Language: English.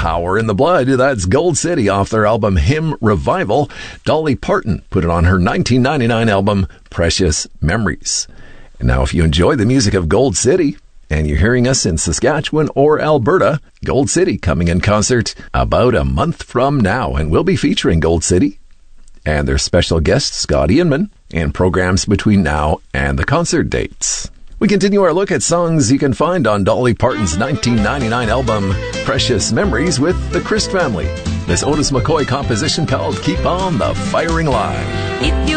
Power in the Blood. That's Gold City off their album Hymn Revival. Dolly Parton put it on her 1999 album Precious Memories. And now if you enjoy the music of Gold City and you're hearing us in Saskatchewan or Alberta, Gold City coming in concert about a month from now. And we'll be featuring Gold City and their special guest, Scott Ianman, and programs between now and the concert dates. We continue our look at songs you can find on Dolly Parton's 1999 album, Precious Memories, with the Christ Family. This Otis McCoy composition called Keep on the Firing Line.